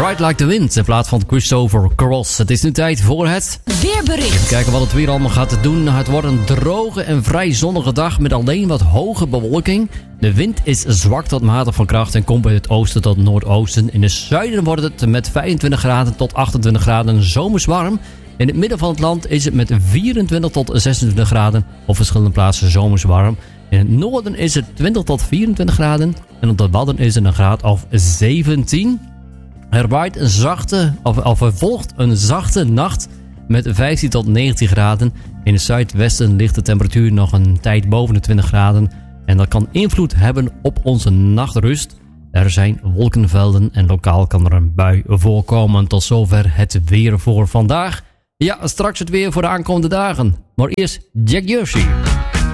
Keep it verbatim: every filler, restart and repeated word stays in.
Ride Like the Wind in plaats van Christopher Cross. Het is nu tijd voor het weerbericht. Even kijken wat het weer allemaal gaat doen. Het wordt een droge en vrij zonnige dag met alleen wat hoge bewolking. De wind is zwak tot matig van kracht en komt uit het oosten tot noordoosten. In het zuiden wordt het met vijfentwintig graden tot achtentwintig graden zomers warm. In het midden van het land is het met vierentwintig tot zesentwintig graden op verschillende plaatsen zomers warm. In het noorden is het twintig tot vierentwintig graden en op de Wadden is het een graad of zeventien. Er waait een zachte, of, of er volgt een zachte nacht met vijftien tot negentien graden. In het zuidwesten ligt de temperatuur nog een tijd boven de twintig graden. En dat kan invloed hebben op onze nachtrust. Er zijn wolkenvelden en lokaal kan er een bui voorkomen. Tot zover het weer voor vandaag. Ja, straks het weer voor de aankomende dagen. Maar eerst Jack Jersey.